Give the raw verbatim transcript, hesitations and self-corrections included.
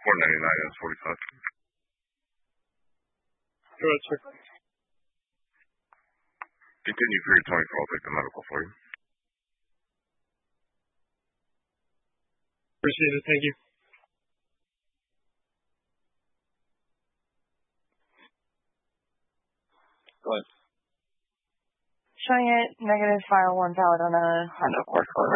four ninety-nine is forty-five. Go ahead, sir. Continue for your twenty-four. I'll take the medical for you. Appreciate it. Thank you. Go ahead. Showing it negative file one valid on a Honda Accord.